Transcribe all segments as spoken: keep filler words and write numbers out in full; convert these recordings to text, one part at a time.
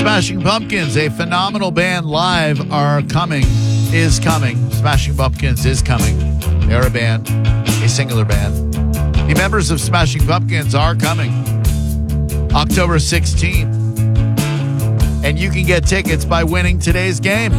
Smashing Pumpkins, a phenomenal band live, are coming, is coming. Smashing Pumpkins is coming. They're a band, a singular band. The members of Smashing Pumpkins are coming October sixteenth. And you can get tickets by winning today's game.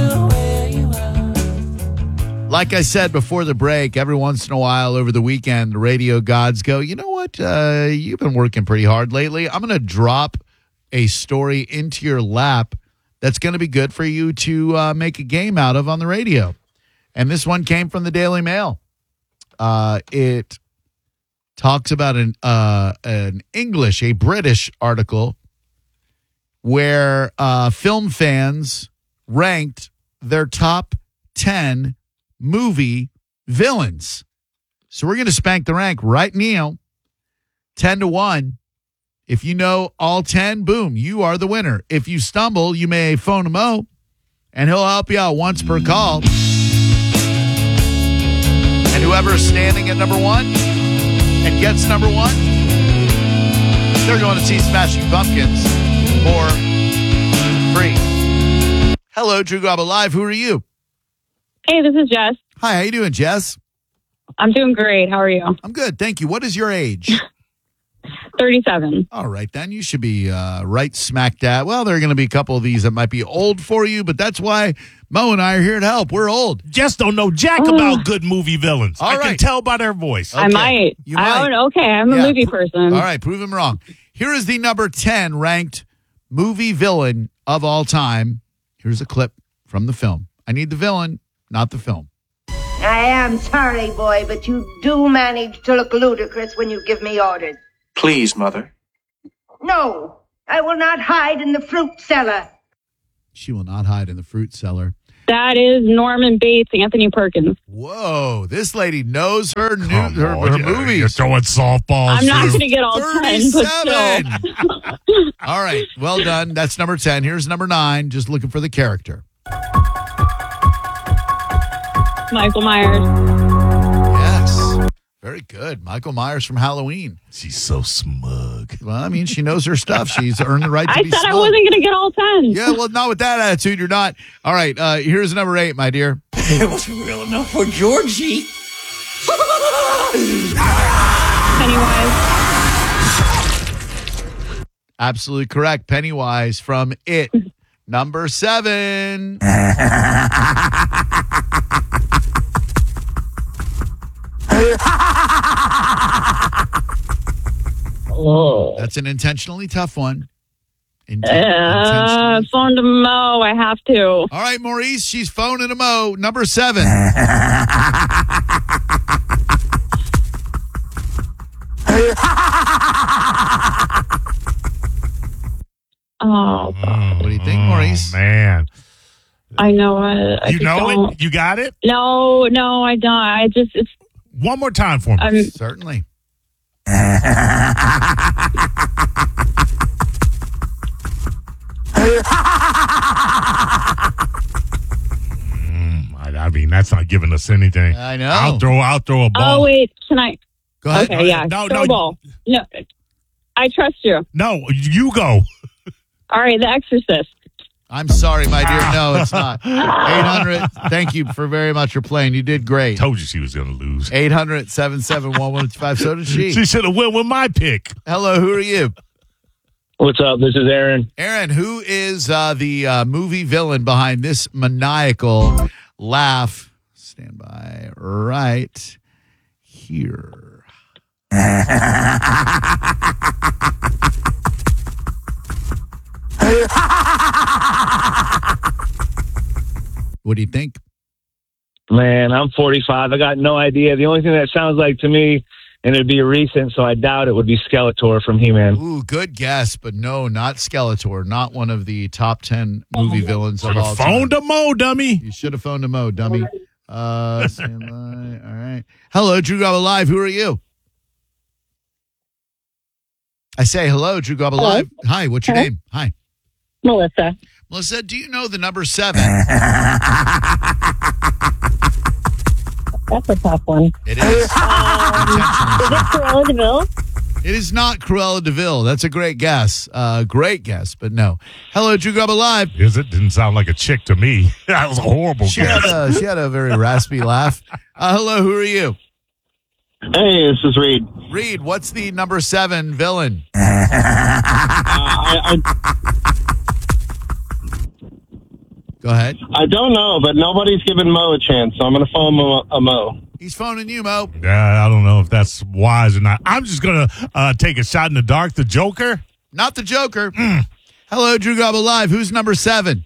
Like I said before the break, every once in a while over the weekend, the radio gods go, you know what? Uh, you've been working pretty hard lately. I'm going to drop a story into your lap that's going to be good for you to uh, make a game out of on the radio. And this one came from the Daily Mail. Uh, it talks about an uh, an English, a British article where uh, film fans ranked their top ten movie villains. So we're going to spank the rank right now, ten to one. If you know all ten, boom, you are the winner. If you stumble, you may phone Mo, and he'll help you out once per call. And whoever's standing at number one and gets number one, they're going to see Smashing Pumpkins for free. Hello, Drew Garabo Live. Who are you? Hey, this is Jess. Hi, how you doing, Jess? I'm doing great. How are you? I'm good, thank you. What is your age? thirty-seven. All right, then you should be uh, right smack dab. Well, there are going to be a couple of these that might be old for you, but that's why Mo and I are here to help. We're old. Jess don't know jack Oh. about good movie villains. All I right. can tell by their voice. Okay. I might. You I might. don't, okay, I'm a Yeah. movie person. All right, prove him wrong. Here is the number ten ranked movie villain of all time. Here's a clip from the film. I need the villain, not the film. I am sorry, boy, but you do manage to look ludicrous when you give me orders. Please, Mother. No, I will not hide in the fruit cellar. She will not hide in the fruit cellar. That is Norman Bates, Anthony Perkins. Whoa, this lady knows her new, Come her, on, her you- movies. You're throwing softballs. I'm not too. going to get all ten, but still. thirty-seven. All right, well done. That's number ten. Here's number nine, just looking for the character. Michael Myers. Yes. Very good. Michael Myers from Halloween. She's so smug. Well, I mean, she knows her stuff. She's earned the right to I be said I smug. wasn't going to get all ten. Yeah, well, not with that attitude. You're not. All right, uh, here's number eight, my dear. It wasn't real enough for Georgie. Pennywise. Absolutely correct. Pennywise from It. Number seven. Oh. That's an intentionally tough one. Inten- Uh, intentionally- phone to Mo. I have to. All right, Maurice, she's phoning a Mo. Number seven. Oh, What do you think, Maurice? Oh, man. I know it. I You just know don't- it? You got it? No, no, I don't. I just, it's, One more time for me. I'm, Certainly. Mm, I, I mean, that's not giving us anything. I know. I'll throw, I'll throw a ball. oh, wait, can I? Go ahead. Okay, yeah. No, no. Snowball. No, I trust you. No, you go. All right, The Exorcist. I'm sorry, my dear. No, it's not. eight hundred. Thank you for very much for playing. You did great. Told you she was going to lose. eight hundred, seven seven one, one two five. So did she. She should have went with my pick. Hello, who are you? What's up? This is Aaron. Aaron, who is uh, the uh, movie villain behind this maniacal laugh? Stand by right here. What do you think? Man, I'm forty-five. I got no idea. The only thing that sounds like to me, and it'd be recent, so I doubt it, would be Skeletor from He-Man. Ooh, good guess, but no, not Skeletor. Not one of the top ten movie villains of Should all have time. phoned a Mo, dummy. You should have phoned a Mo, dummy. Uh, stand by. All right. Hello, Drew Garabo Live. Who are you? I say hello, Drew Garabo Hello. Live. Hi, what's your Hello. name? Hi. Melissa. Melissa, do you know the number seven? That's a tough one. It is. Um, is it Cruella de Vil? It is not Cruella DeVille. That's a great guess. Uh, great guess, but no. Hello, Drew Grub Alive. Is it? Didn't sound like a chick to me. That was a horrible She had guess. a, she had a very raspy laugh. Uh, hello, who are you? Hey, this is Reed. Reed, what's the number seven villain? Uh, I, I Go ahead. I don't know, but nobody's given Mo a chance, so I'm going to phone Mo, a Mo. He's phoning you, Mo. Yeah, I don't know if that's wise or not. I'm just going to uh, take a shot in the dark. The Joker? Not the Joker. Mm. Hello, Drew Grub Alive. Who's number seven?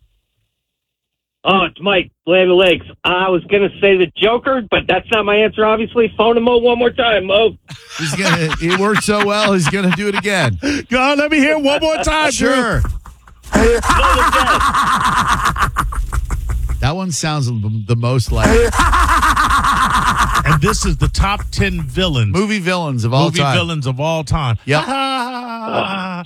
Oh, it's Mike. Land Lakes. I was going to say the Joker, but that's not my answer, obviously. Phone him Mo one more time, Mo. He's gonna. He worked so well, he's going to do it again. Go on, let me hear it one more time. Sure. That one sounds the most like And this is the top ten villains. movie villains of all Movie time. villains of all time. Yep. uh,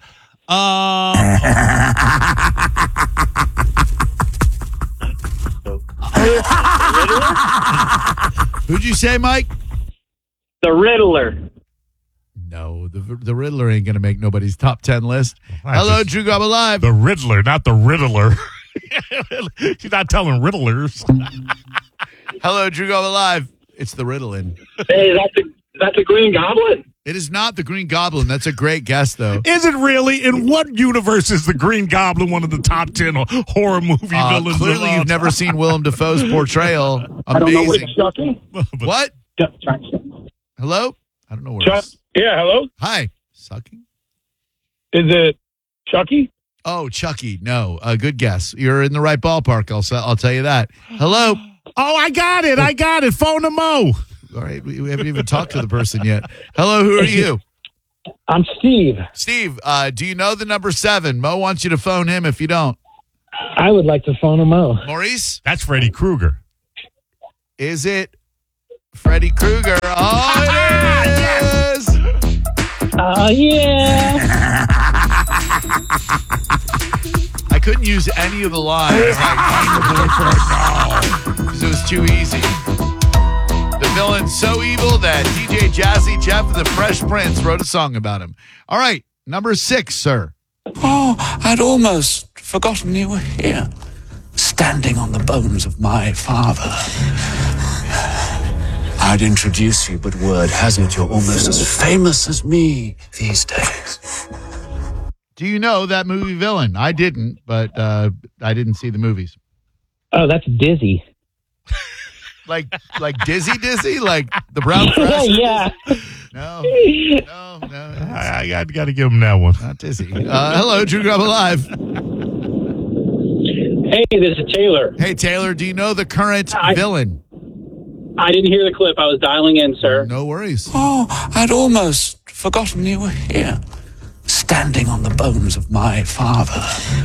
Who'd you say, Mike? The Riddler. No, the the Riddler ain't going to make nobody's top ten list. I Hello, just- Drew Grub Alive. the Riddler, not the Riddler. She's not telling riddlers. Hello, Drew Grub Alive. It's the Riddlin. Hey, that's the, that's the Green Goblin? It is not the Green Goblin. That's a great guess, though. Is it really? In what universe is the Green Goblin one of the top ten horror movie Uh, villains? clearly, of all you've never time? seen Willem Dafoe's portrayal. I don't know what Amazing. it's sucking. What? Hello? I don't know where. It's... Yeah, hello? Hi. Sucking? Is it Chucky? Oh, Chucky. No. Uh, good guess. You're in the right ballpark. I'll sa- I'll tell you that. Hello. Oh, I got it. I got it. Phone to Mo. All right. We, we haven't even talked to the person yet. Hello. Who are you? I'm Steve. Steve, uh, do you know the number seven? Mo wants you to phone him if you don't. I would like to phone a Mo. Maurice, That's Freddy Krueger. is it Freddy Krueger? Oh, it is. Oh, yeah. I couldn't use any of the lines because it was too easy. The villain's so evil that D J Jazzy Jeff and the Fresh Prince wrote a song about him. All right, number six, sir. Oh, I'd almost forgotten you were here, standing on the bones of my father. I'd introduce you, but word has it you're almost as famous as me these days. Do you know that movie villain? I didn't, but uh, I didn't see the movies. Oh, that's Dizzy. Like, like Dizzy Dizzy, like the Brown Crusher? yeah. No, no, no, it's I, I got, got to give him that one. not Dizzy. Uh, hello, Drew Grub Alive. Hey, this is Taylor. Hey, Taylor, do you know the current I- villain? I didn't hear the clip. I was dialing in, sir. No worries. Oh, I'd almost forgotten you were here, standing on the bones of my father.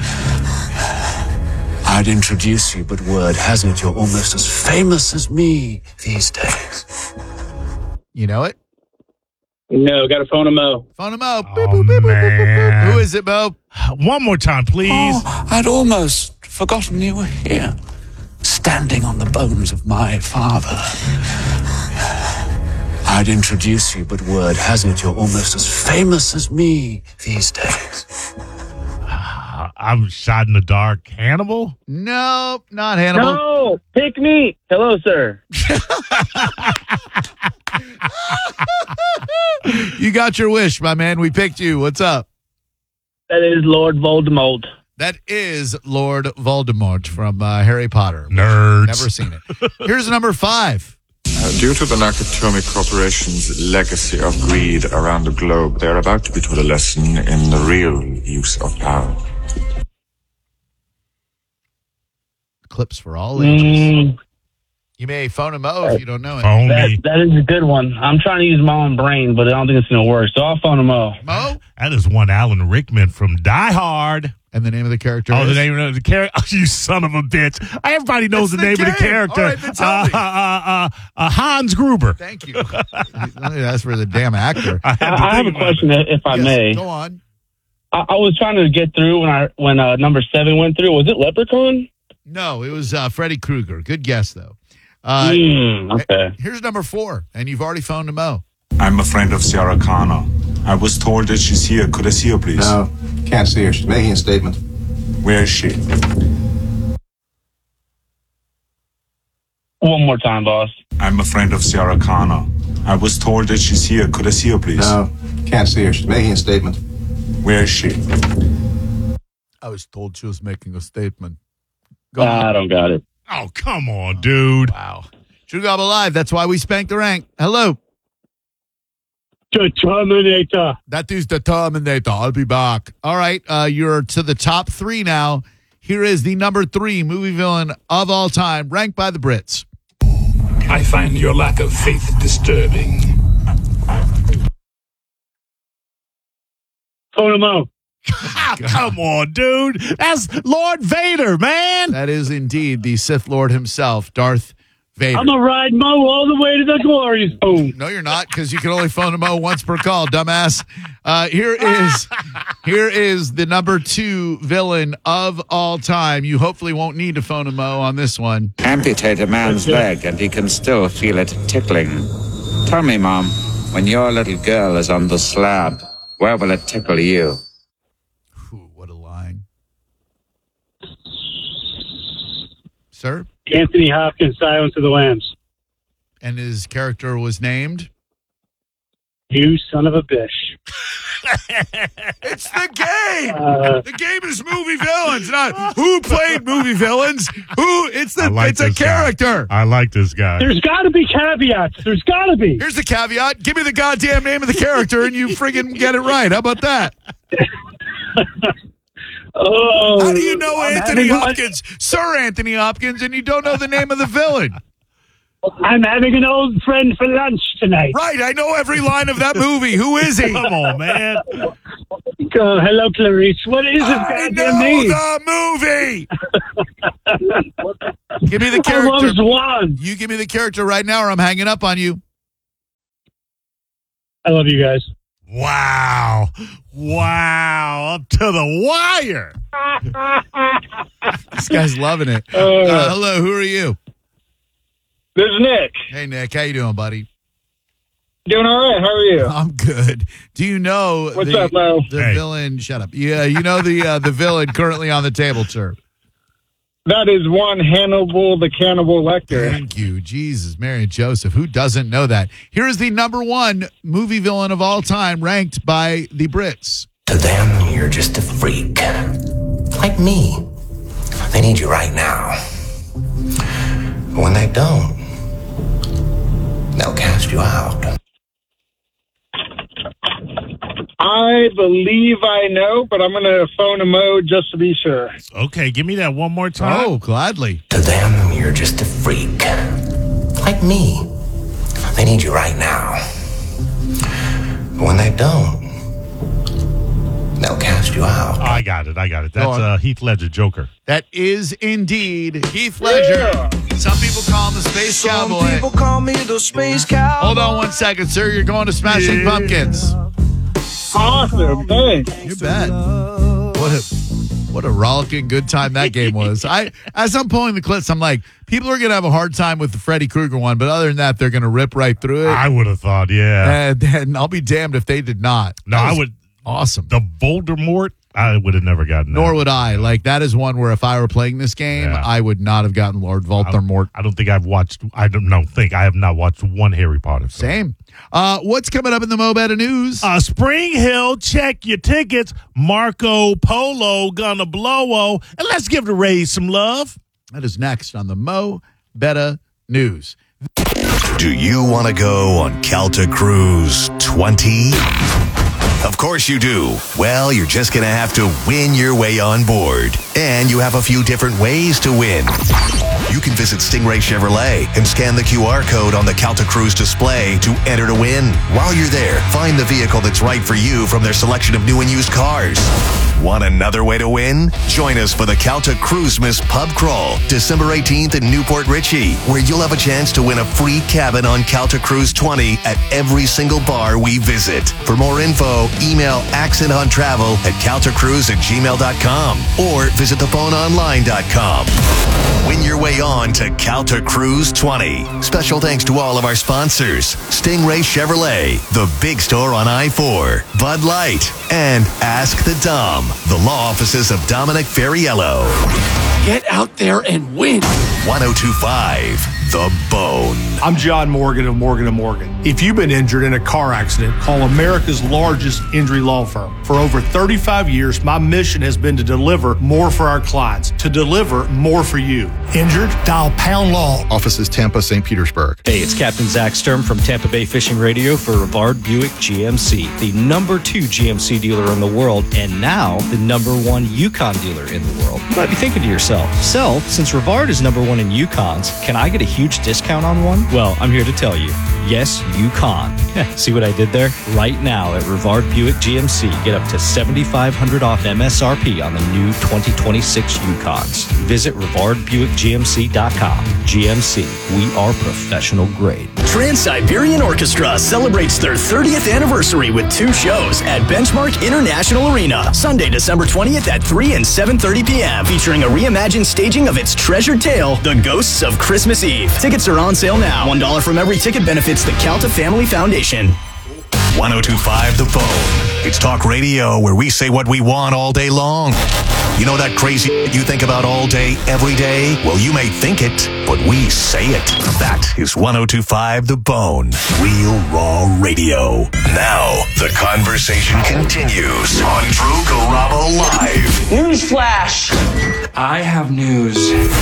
I'd introduce you, but word has it you're almost as famous as me these days. You know it? No, got to phone him Mo. Phone him out. Oh, man. Who is it, Bo? One more time, please. Oh, I'd almost forgotten you were here, standing on the bones of my father. I'd introduce you, but word has it you're almost as famous as me these days. I'm shot in the dark. Hannibal? Nope, not Hannibal. No, pick me. Hello, sir. You got your wish, my man. We picked you. What's up? That is Lord Voldemort. That is Lord Voldemort from uh, Harry Potter. Nerds. Never seen it. Here's number five. Uh, due to the Nakatomi Corporation's legacy of greed around the globe, they are about to be taught a lesson in the real use of power. Clips for all ages. Mm, You may phone him out if you don't know it. Phone that, me. that is a good one. I'm trying to use my own brain, but I don't think it's going to work. So I'll phone him Mo. Mo? That is one Alan Rickman from Die Hard. And the name of the character Oh, is? the name of the character. Oh, you son of a bitch. Everybody knows That's the the name of the game. character. All right, then tell uh, me. uh, uh, uh, Hans Gruber. Thank you. That's for the damn actor. I, had to I, I have a think about question, it. if I Yes, may. Go on. I, I was trying to get through when I when uh, number seven went through. Was it Leprechaun? No, it was uh, Freddy Krueger. Good guess, though. Uh, Mm, okay. Here's number four, and you've already phoned him out. I'm a friend of Sarah Connor. I was told that she's here. Could I see her, please? No, can't see her. She's making a statement. Where is she? One more time, boss. I'm a friend of Sarah Connor. I was told that she's here. Could I see her, please? No, can't see her. She's making a statement. Where is she? I was told she was making a statement. Go Ah, I don't got it. Oh, come on, dude. Wow. True Goblin Live. That's why we spanked the rank. Hello. The Terminator. That is the Terminator. I'll be back. All right. Uh, you're to the top three now. Here is the number three movie villain of all time, ranked by the Brits. I find your lack of faith disturbing. Phone him out. Come on, dude. That's Lord Vader, man. That is indeed the Sith Lord himself, Darth Vader. I'm going to ride Mo all the way to the glory zone. No, you're not, because you can only phone him out once per call, dumbass. Uh, here is here is the number two villain of all time. You hopefully won't need to phone him out on this one. Amputate a man's leg and he can still feel it tickling. Tell me, Mom, when your little girl is on the slab, where will it tickle you? Ooh, what a line. Sir? Anthony Hopkins, Silence of the Lambs. And his character was named? You son of a bitch. It's the game. Uh, the game is movie villains, not who played movie villains. Who? It's the. I like it's a this guy. character. I like this guy. There's got to be caveats. There's got to be. Here's the caveat: give me the goddamn name of the character, and you friggin' get it right. How about that? Oh, How do you know I'm Anthony having- Hopkins, Sir Anthony Hopkins, and you don't know the name of the villain? I'm having an old friend for lunch tonight. Right, I know every line of that movie. Who is he? Come on, man. Uh, hello, Clarice. What is his I goddamn know name? the movie. Give me the I love character. Swan. You give me the character right now, or I'm hanging up on you. I love you guys. Wow. Wow. Up to the wire. This guy's loving it. Uh, Uh, hello, who are you? This is Nick. Hey, Nick, how you doing, buddy? Doing all right. How are you? I'm good. Do you know What's the, up, Mo? the Hey. villain? Shut up. Yeah, you know the uh, the villain currently on the table, sir. That is one Hannibal the Cannibal Lecter. Thank you, Jesus, Mary and Joseph. Who doesn't know that? Here is the number one movie villain of all time, ranked by the Brits. To them, you're just a freak. Like me. They need you right now. But when they don't, they'll cast you out. I believe I know, but I'm going to phone a Mo just to be sure. Okay, give me that one more time. Oh, gladly. To them, you're just a freak. Like me. They need you right now. But when they don't, they'll cast you out. I got it. I got it. That's Go on. uh, Heath Ledger, Joker. That is indeed Heath Ledger. Yeah. Some people call him the Space Cowboy. People call me the Space Cowboy. Hold on one second, sir. You're going to Smashing Yeah. Pumpkins. Awesome. Thanks. You bet. What a what a rollicking good time that game was. I as I'm pulling the clips, I'm like, people are gonna have a hard time with the Freddy Krueger one, but other than that, they're gonna rip right through it. I would have thought, yeah. and, and I'll be damned if they did not. No, That I was would. awesome. The Voldemort, I would have never gotten that. Nor would I. Like that is one where if I were playing this game, Yeah. I would not have gotten Lord Voldemort. I don't think I've watched. I don't know. Think I have not watched one Harry Potter film. Same. Uh, what's coming up in the Mo Better News? Uh, Spring Hill, check your tickets. Marco Polo gonna blow, and let's give the Rays some love. That is next on the Mo Better News. Do you want to go on Calta Cruise twenty? Of course you do. Well, you're just going to have to win your way on board. And you have a few different ways to win. You can visit Stingray Chevrolet and scan the Q R code on the Calta Cruise display to enter to win. While you're there, find the vehicle that's right for you from their selection of new and used cars. Want another way to win? Join us for the Calta Cruisemas Pub Crawl, December eighteenth in Newport Richey, where you'll have a chance to win a free cabin on Calta Cruise twenty at every single bar we visit. For more info, email accent on travel at caltacruise at gmail dot com or visit the phone online dot com. Win your way on to Calta Cruise twenty. Special thanks to all of our sponsors: Stingray Chevrolet, The Big Store on I four, Bud Light, and Ask the Dom, the law offices of Dominic Ferriello. Get out there and win. one oh two point five The Bone. I'm John Morgan of Morgan and Morgan. If you've been injured in a car accident, call America's largest injury law firm. For over thirty-five years, my mission has been to deliver more for our clients, to deliver more for you. Injured? Dial Pound Law. Offices Tampa, Saint Petersburg. Hey, it's Captain Zach Sturm from Tampa Bay Fishing Radio for Rivard Buick G M C, the number two G M C dealer in the world, and now the number one Yukon dealer in the world. You might be thinking to yourself, so, since Rivard is number one in Yukons, can I get a huge discount on one? Well, I'm here to tell you, yes, you can. See what I did there? Right now at Rivard Buick G M C, get up to seventy-five hundred dollars off M S R P on the new twenty twenty-six Yukons. Visit Rivard Buick G M C dot com. G M C, we are professional grade. Trans-Siberian Orchestra celebrates their thirtieth anniversary with two shows at Benchmark International Arena, Sunday, December twentieth at three and seven thirty p.m., featuring a reimagined staging of its treasured tale, The Ghosts of Christmas Eve. Tickets are on sale now. one dollar from every ticket benefits the Calta Family Foundation. one oh two point five The Phone. It's talk radio where we say what we want all day long. You know that crazy shit you think about all day, every day? Well, you may think it, but we say it. That is one oh two point five The Bone. Real raw radio. Now, the conversation continues on Drew Garabo Live. Newsflash! I have news.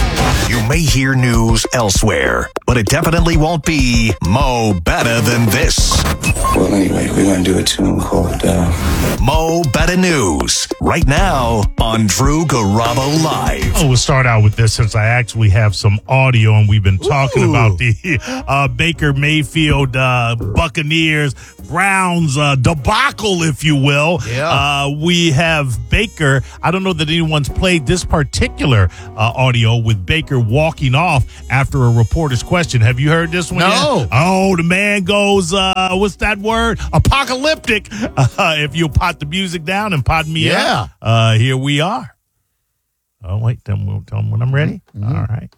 You may hear news elsewhere, but it definitely won't be Mo better than this. Well, anyway, we're going to do a tune called uh... Mo Better News, right now on Drew Garabo Live. Oh, we'll start out with this since I actually have some audio, and we've been talking Ooh. about the uh, Baker Mayfield uh, Buccaneers Browns uh, debacle, if you will. Yeah. Uh, we have Baker. I don't know that anyone's played this particular uh, audio with Baker walking off after a reporter's question. Have you heard this one No. yet? Oh, the man goes, uh, what's that word? Apocalyptic. Uh, if you'll pot the music down and pot me Yeah. up. Uh, here we are. Oh, wait. Tell me, tell me when I'm ready. Mm-hmm. All right.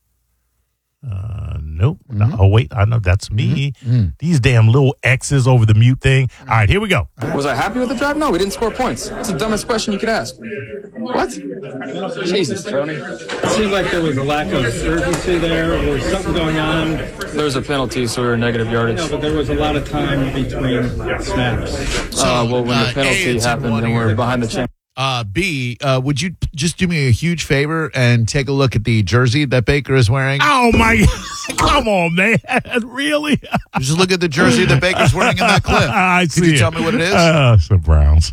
Uh, nope. No. Oh, wait. I know that's me. Mm-hmm. These damn little X's over the mute thing. All right, here we go. Was I happy with the drive? No, we didn't score points. That's the dumbest question you could ask. What? Jesus, Tony. It seemed like there was a lack of urgency there, or something going on. There was a penalty, so we were negative yardage. No, but there was a lot of time between snaps. Uh, well, when uh, the penalty A, it's in happened one and we ear. were behind the chain. Uh, B, uh, would you just do me a huge favor and take a look at the jersey that Baker is wearing? Oh, my. Come on, man. Really? Just look at the jersey that Baker's wearing in that clip. I see Could you it. tell me what it is? Uh, it's the Browns.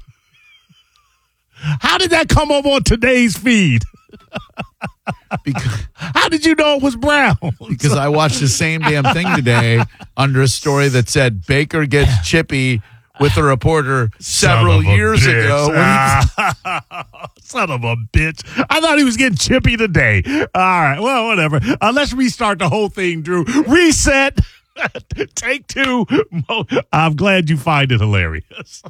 How did that come up on today's feed? Because, How did you know it was Brown? because I watched the same damn thing today under a story that said Baker gets chippy with a reporter several Son of a years bitch. ago. When he, Ah, son of a bitch. I thought he was getting chippy today. All right. Well, whatever. Uh, let's restart the whole thing, Drew. Reset. Take two. I'm glad you find it hilarious.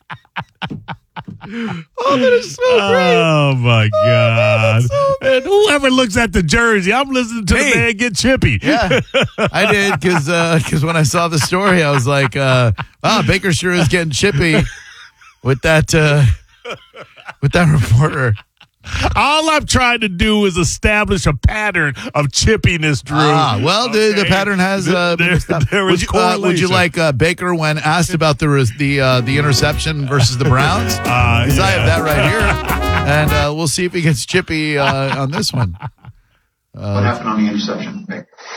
oh, that is so great. Oh, my God. so and whoever looks at the jersey, I'm listening to Hey. the man get chippy. Yeah, I did because because when I saw the story, I was like, uh, "Ah, Baker sure is getting chippy with that uh, with that reporter." All I'm trying to do is establish a pattern of chippiness, Drew. Ah, well, the, the Okay. pattern has. Uh, There- there would, is you, uh, would you correlation. like uh, Baker when asked about the res- the uh, the interception versus the Browns? Uh, Because I yeah. have that right here, and uh, we'll see if he gets chippy uh, on this one. What happened on the interception?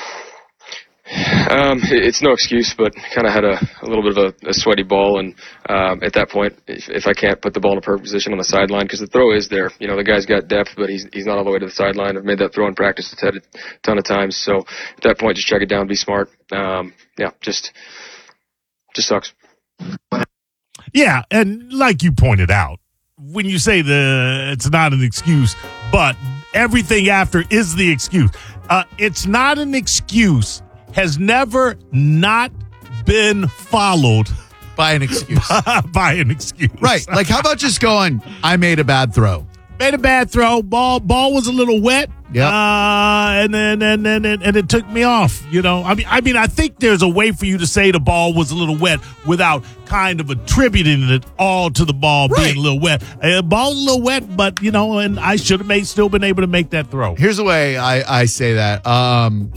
Um, it's no excuse, but kind of had a, a little bit of a, a sweaty ball, and um, at that point, if, if I can't put the ball in a perfect position on the sideline, because the throw is there, you know, the guy's got depth, but he's he's not all the way to the sideline. I've made that throw in practice a ton of times, so at that point, just check it down, be smart. Um, yeah, just just sucks. Yeah, and like you pointed out, when you say the it's not an excuse, but everything after is the excuse. Uh, it's not an excuse has never not been followed by an excuse. by an excuse. Right. Like, how about just going, I made a bad throw. Made a bad throw. Ball ball was a little wet. Yeah. Uh, and then and then and, and it took me off. You know, I mean, I mean, I think there's a way for you to say the ball was a little wet without kind of attributing it all to the ball Right. being a little wet. Uh, ball was a little wet, but you know, and I should have made still been able to make that throw. Here's the way I, I say that. Um,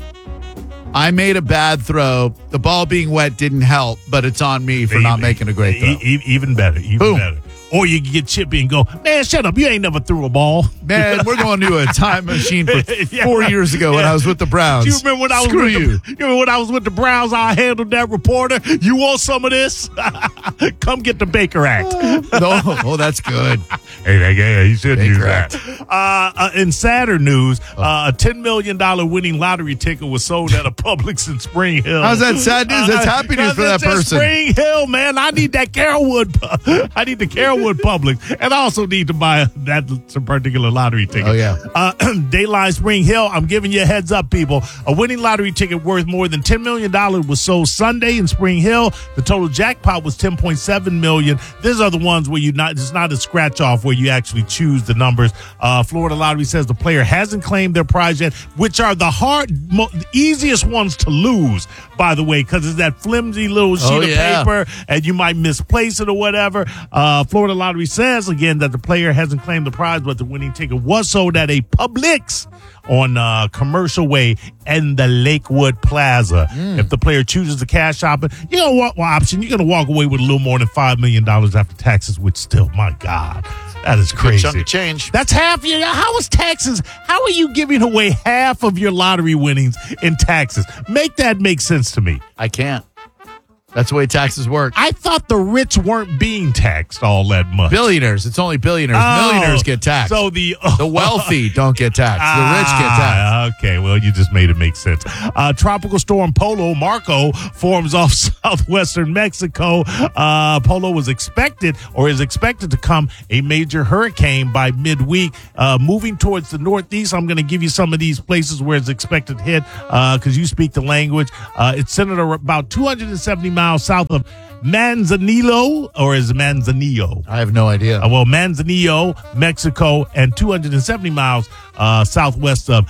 I made a bad throw. The ball being wet didn't help, but it's on me for not making a great throw. E- e- even better. Even Boom. better. Or you can get chippy and go, man, shut up. You ain't never threw a ball. Man, we're going to a time machine for Yeah, four right. years ago when Yeah. I was with the Browns. Do you remember when I was Screw with you. The, you remember when I was with the Browns? I handled that reporter. You want some of this? Come get the Baker Act. No, oh, that's good. Hey, that guy, you should Baker use Act. that. Uh, uh, in sadder news, uh, a ten million dollars winning lottery ticket was sold at a Publix in Spring Hill. How's that sad news? That's happy news for that it's at person. Spring Hill, man. I need that Carrollwood. pu- I need the Carrollwood Publix. And I also need to buy that particular lottery ticket. Oh, yeah. Uh, Dayline Spring Hill, I'm giving you a heads up, people. A winning lottery ticket worth more than ten million dollars was sold Sunday in Spring Hill. The total jackpot was ten point seven million dollars. These are the ones where you not, it's not a scratch off where you actually choose the numbers. Uh, Florida Lottery says the player hasn't claimed their prize yet, which are the hard, mo- easiest ones to lose, by the way, because it's that flimsy little sheet Oh, of yeah. paper and you might misplace it or whatever. Uh, Florida Lottery says, again, that the player hasn't claimed the prize, but the winning ticket was sold at a Publix on uh, Commercial Way and the Lakewood Plaza. Mm. If the player chooses the cash shop, you know what well, option? You're going to walk away with a little more than five million dollars after taxes, which still, my God, that is Good crazy. chunk of change. That's half your, how is taxes? How are you giving away half of your lottery winnings in taxes? Make that make sense to me. I can't. That's the way taxes work. I thought the rich weren't being taxed all that much. Billionaires. It's only billionaires. Oh, Millionaires get taxed. So the the wealthy don't get taxed. The rich get taxed. Ah, okay, well, you just made it make sense. Uh, tropical storm Polo Marco forms off southwestern Mexico. Uh, Polo was expected or is expected to come a major hurricane by midweek, uh, moving towards the northeast. I'm going to give you some of these places where it's expected to hit because you speak the language. Uh, it's centered about two hundred seventy miles south of Manzanillo, or is it Manzanillo? I have no idea. Uh, well, Manzanillo, Mexico, and two hundred seventy miles uh, southwest of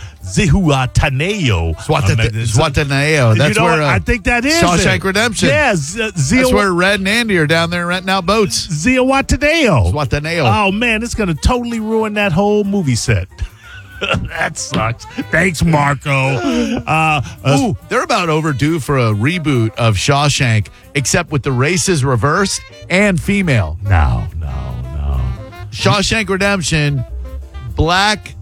Zihuatanejo. Zihuatanejo. That's you know where what? uh, I think that is Shawshank it. Redemption. Yeah, Z- That's where Red and Andy are down there renting out boats. Zihuatanejo. Zihuatanejo. Oh man, it's gonna totally ruin that whole movie set. That sucks. Thanks, Marco. Uh, uh, Ooh, they're about overdue for a reboot of Shawshank, except with the races reversed and female. no, no, no. Shawshank Redemption, black,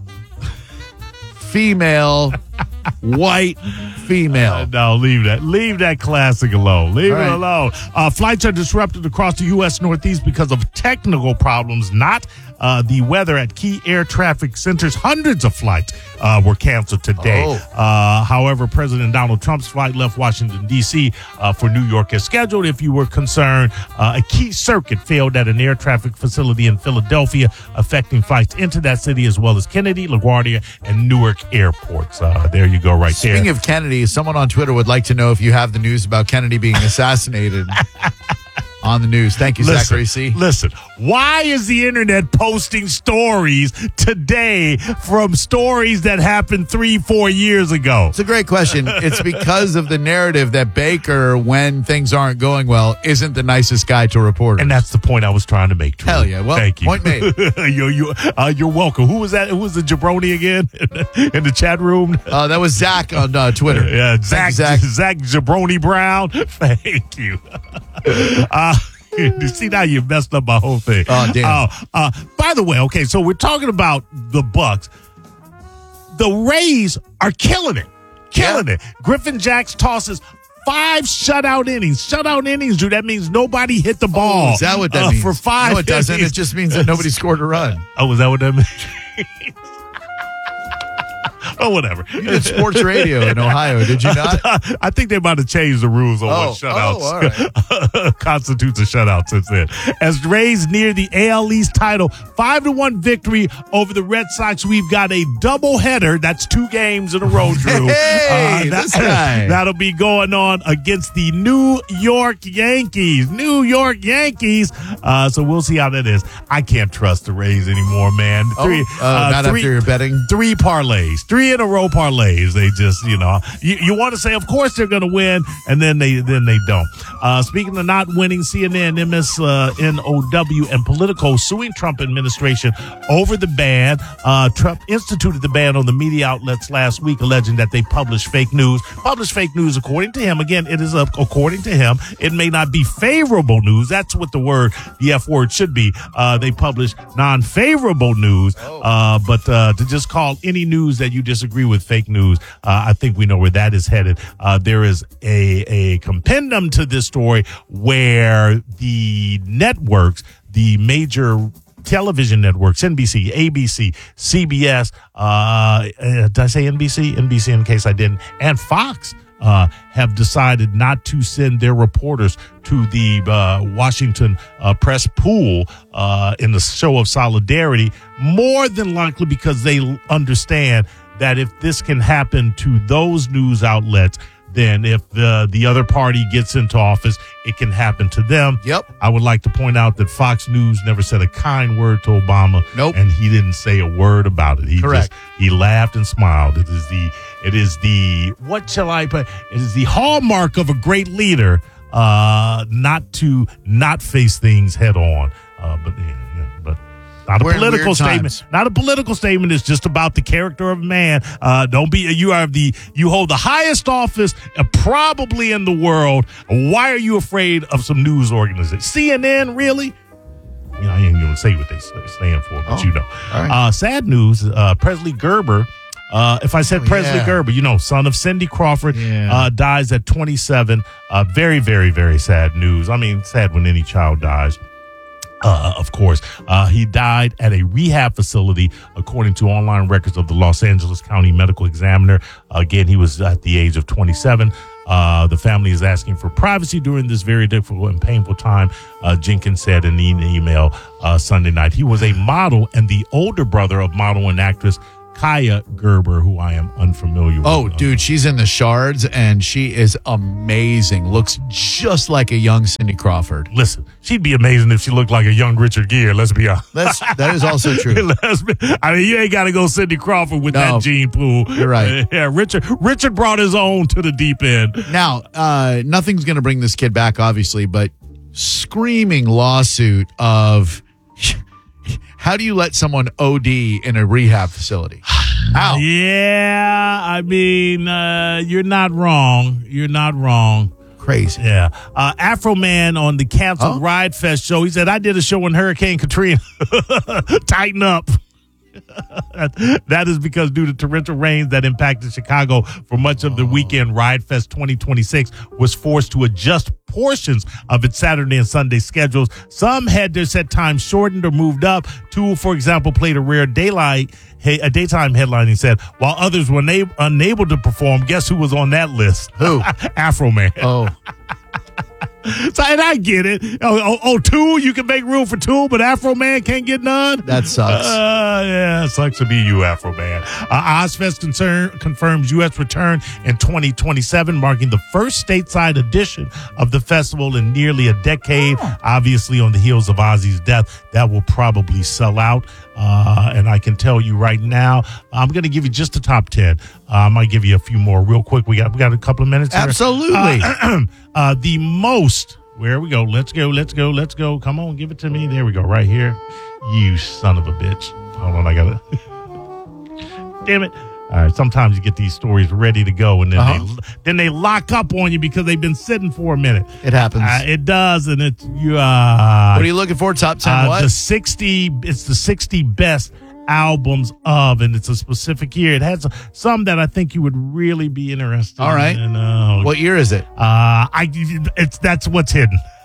female, white, female. Uh, no, leave that. Leave that classic alone. Leave All it right. alone. Uh, flights are disrupted across the U S Northeast because of technical problems, not uh, the weather at key air traffic centers. Hundreds of flights uh, were canceled today. Oh. Uh, however, President Donald Trump's flight left Washington, D C uh, for New York as scheduled. If you were concerned, uh, a key circuit failed at an air traffic facility in Philadelphia, affecting flights into that city as well as Kennedy, LaGuardia, and Newark airports. Uh, there you go, right there. Speaking of Kennedy, someone on Twitter would like to know if you have the news about Kennedy being assassinated on the news. Thank you, Listen, Zachary C. Listen, why is the internet posting stories today from stories that happened three, four years ago? It's a great question. It's because of the narrative that Baker, when things aren't going well, isn't the nicest guy to report. And that's the point I was trying to make. Drew. Hell yeah. Well, Thank you. point made. you, you, uh, you're welcome. Who was that? Who was the jabroni again in the chat room? Uh, that was Zach on uh, Twitter. Yeah, Zach, Zach. Zach Jabroni Brown. Thank you. Uh, you see, now you messed up my whole thing. Oh, damn. Uh, uh, by the way, okay, so we're talking about the Bucks. The Rays are killing it. Killing Yeah. it. Griffin Jacks tosses five shutout innings. Shutout innings, Drew. That means nobody hit the ball. Oh, is that what that uh, means? For five No, it doesn't. innings. It just means that nobody scored a run. Oh, is that what that means? Oh, whatever. You did sports radio in Ohio, did you not? I think they might have changed the rules on Oh, what shutouts oh, all right. constitutes a shutout since then. As Rays near the A L East title, five to one victory over the Red Sox. We've got a doubleheader. That's two games in a row, Drew. Hey, that, this guy. That'll be going on against the New York Yankees. New York Yankees. Uh, so we'll see how that is. I can't trust the Rays anymore, man. Three, oh, uh, not three, after your betting? Three parlays. Three in a row parlays. They just, you know, you, you want to say, of course they're going to win, and then they then they don't. Uh, speaking of not winning, C N N, M S N O W, and Politico suing Trump administration over the ban. Uh, Trump instituted the ban on the media outlets last week, alleging that they publish fake news. Publish fake news, according to him. Again, it is, uh, according to him, it may not be favorable news. That's what the word, the F word should be. Uh, they publish non-favorable news, uh, but uh, to just call any news that you disagree with fake news, uh, I think we know where that is headed. Uh, there is a, a compendium to this story where the networks, the major television networks, N B C, A B C, C B S, uh, did I say N B C? N B C in case I didn't, and Fox, Uh, have decided not to send their reporters to the uh, Washington uh, press pool uh, in the show of solidarity, more than likely because they understand that if this can happen to those news outlets, then if the, the other party gets into office, it can happen to them. Yep. I would like to point out that Fox News never said a kind word to Obama. Nope. And he didn't say a word about it. He Correct. Just, he laughed and smiled. It is the, it is the, what shall I put? It is the hallmark of a great leader, uh, not to not face things head on. Uh, but, yeah, yeah, but. Not a We're in political weird statement. times. Not a political statement. It's just about the character of a man. Uh, don't be. You are the. You hold the highest office, uh, probably in the world. Why are you afraid of some news organization? C N N, really? You know, I ain't gonna say what they stand for, but Oh, you know. all right. Uh, sad news. Uh, Presley Gerber. Uh, if I said Oh, Presley yeah. Gerber, you know, son of Cindy Crawford, Yeah. uh, dies at twenty-seven. Uh, very, very, very sad news. I mean, sad when any child dies. Uh, of course, uh, he died at a rehab facility, according to online records of the Los Angeles County Medical Examiner. Again, he was at the age of twenty-seven. Uh, the family is asking for privacy during this very difficult and painful time, uh, Jenkins said in an email uh, Sunday night. He was a model and the older brother of model and actress Kaya Gerber, who I am unfamiliar Oh, with. dude, she's in the Shards, and she is amazing. Looks just like a young Cindy Crawford. Listen, she'd be amazing if she looked like a young Richard Gere. Let's be honest. That's that is also true. Let's be, I mean, you ain't got to go Cindy Crawford with No, that gene pool. you're right. Yeah, Richard. Richard brought his own to the deep end. Now, uh, nothing's going to bring this kid back, obviously, but screaming lawsuit of how do you let someone O D in a rehab facility? How? Yeah, I mean, uh, you're not wrong. You're not wrong. Crazy. Yeah. Uh, Afro Man on the canceled Oh. Ride Fest show. He said, I did a show on Hurricane Katrina. Tighten up. That is because due to torrential rains that impacted Chicago for much of the weekend, Ride Fest twenty twenty-six was forced to adjust portions of its Saturday and Sunday schedules. Some had their set times shortened or moved up. Two, for example, played a rare daylight, a daytime headlining set, while others were na- unable to perform. Guess who was on that list? Who? Afro Man. Oh. So, and I get it. Oh, oh, oh, Tool, you can make room for Tool, but Afro Man can't get none? That sucks. Uh, yeah, it sucks to be you, Afro Man. Uh, Ozfest concern, confirms U S return in twenty twenty-seven, marking the first stateside edition of the festival in nearly a decade. Obviously, on the heels of Ozzy's death, that will probably sell out. Uh, and I can tell you right now, I'm going to give you just the top ten. Uh, I might give you a few more real quick. We got we got a couple of minutes here. Absolutely. Uh, uh, the most, where we go? Let's go, let's go, let's go. Come on, give it to me. There we go, right here. You son of a bitch. Hold on, I got it. Damn it. All right, sometimes you get these stories ready to go, and then Uh-huh. they then they lock up on you because they've been sitting for a minute. It happens. Uh, it does, and it's you. Uh, What are you looking for? Top ten uh, what? The sixty. It's the sixty best albums of, and it's a specific year. It has some that I think you would really be interested. All right. in. Uh, What year is it? Uh, I. It's that's what's hidden.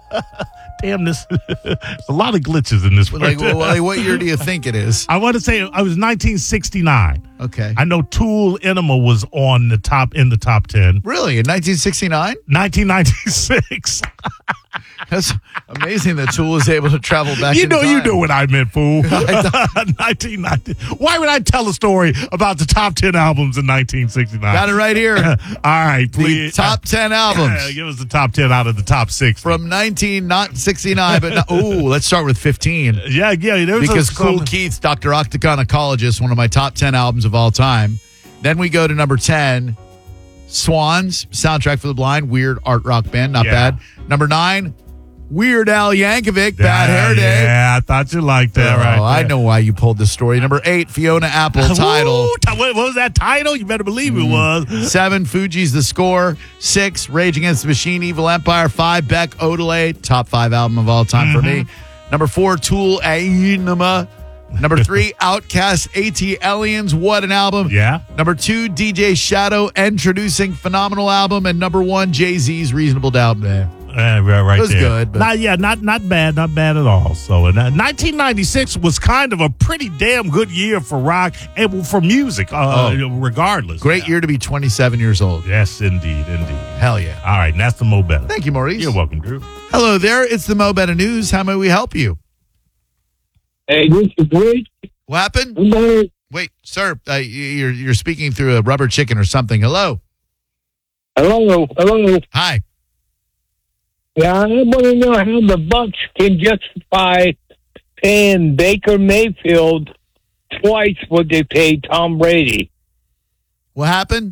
Damn, this. There's a lot of glitches in this. Like, well, like, what year do you think it is? I want to say I was nineteen sixty-nine. Okay. I know Tool Enema was on the top in the top ten. Really? In nineteen sixty-nine? nineteen ninety-six. That's amazing that Tool is able to travel back You in know, time. you know what I meant, fool. nineteen ninety. Why would I tell a story about the top ten albums in nineteen sixty-nine? Got it right here. All right, please. The top ten albums. Yeah, give us the top ten out of the top six. From nineteen not sixty-nine, but no, ooh, let's start with fifteen. Yeah, yeah. There was Because a, Cool some- Keith's Doctor Octagon Ecologist, one of my top ten albums of all time. Then we go to number ten, Swans, Soundtrack for the Blind, weird art rock band, not Yeah. bad. Number nine, Weird Al Yankovic, Bad Yeah, Hair Day. Yeah, I thought you liked that, Oh, right? I there. know why you pulled this story. Number eight, Fiona Apple, Title. Ooh, t- what what was that title? You better believe it was. Seven, Fuji's The Score. Six, Rage Against the Machine, Evil Empire. Five, Beck, Odelay, top five album of all time Mm-hmm. for me. Number four, Tool, Ainama. Number three, Outkast, AT Aliens. What an album. Yeah. Number two, D J Shadow, Introducing, phenomenal album. And number one, Jay-Z's Reasonable Doubt. Man. Uh, right, right It was there. good, but- Not, yeah, not not bad, not bad at all. So, in uh, nineteen ninety-six was kind of a pretty damn good year for rock and for music, uh, Oh. regardless. Great year to be twenty-seven years old. Yes, indeed, indeed. Hell yeah. All right, and that's the Mo Better. Thank you, Maurice. You're welcome, Drew. Hello there. It's the Mo Better News. How may we help you? Hey, this is great. What happened? Hello. Wait, sir, uh, you're you're speaking through a rubber chicken or something. Hello. Hello. Hello. Hi. Yeah, I want to know how the Bucks can justify paying Baker Mayfield twice what they paid Tom Brady. What happened?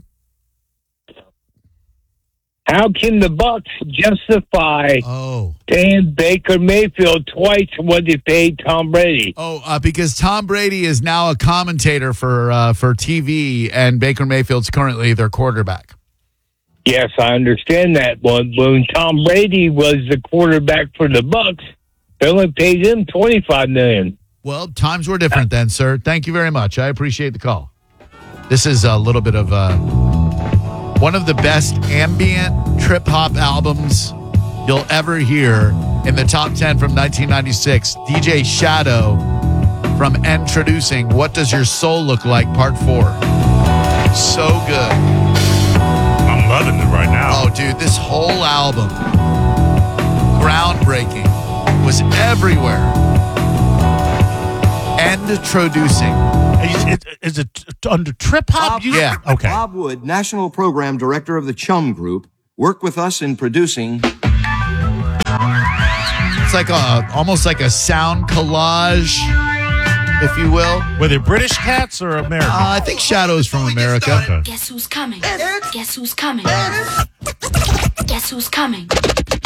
How can the Bucks justify Oh. paying Baker Mayfield twice what they paid Tom Brady? Oh, uh, because Tom Brady is now a commentator for uh, for T V, and Baker Mayfield's currently their quarterback. Yes, I understand that. When, when Tom Brady was the quarterback for the Bucks, they only paid him twenty-five million dollars. Well, times were different then, sir. Thank you very much. I appreciate the call. This is a little bit of uh, one of the best ambient trip hop albums you'll ever hear in the top ten from nineteen ninety-six. D J Shadow from Introducing What Does Your Soul Look Like, Part four. So good. I'm loving it right now. Oh, dude, this whole album, groundbreaking, was everywhere. Introducing. Is, is it under trip hop? You- Yeah. Okay. Bob Wood, National Program Director of the Chum Group, worked with us in producing. It's like a almost like a sound collage, if you will. Were they British cats or American? Uh, I think Shadow's from America. Okay. Guess who's coming? Guess who's coming? Guess who's coming?